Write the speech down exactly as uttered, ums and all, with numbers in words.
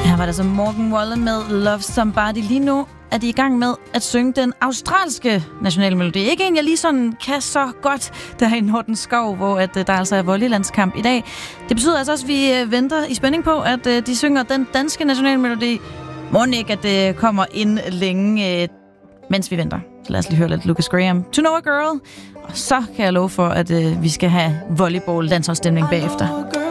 Her var der så Morgan Wallen med Love Somebody. Lige nu er de i gang med at synge den australske nationalmelodi. Ikke en, jeg lige sådan kan så godt der i Nordens Skov, hvor at, der altså er volleylandskamp i dag. Det betyder altså også, at vi venter i spænding på, at de synger den danske nationalmelodi. Må ikke, at det kommer ind længe, mens vi venter. Så lad os lige høre lidt Lucas Graham. To Know a Girl. Og så kan jeg love for, at vi skal have volleyball-landsholdsstemning bagefter.